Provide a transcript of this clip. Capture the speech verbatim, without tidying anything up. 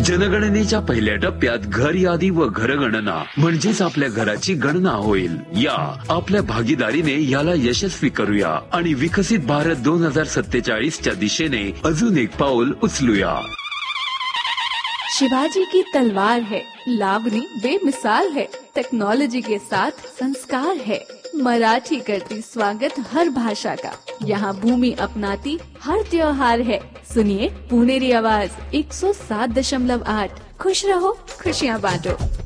जनगणनेच्या पहिल्या टप्प्यात घर यादी व घरगणना म्हणजेच आपल्या घराची गणना होईल. या आपल्या भागीदारीने याला यशस्वी करूया आणि विकसित भारत दोन हजार सत्तेचाळीस च्या दिशेने अजून एक पाऊल उचलूया. शिवाजी की तलवार है, लावणी बेमिसाल है, टेक्नोलॉजी के साथ संस्कार है. मराठी करती स्वागत हर भाषा का, यहाँ भूमि अपनाती हर त्योहार है. सुनिए पुनेरी आवाज एक सौ सात दशमलव आठ. खुश रहो, खुशियाँ बांटो.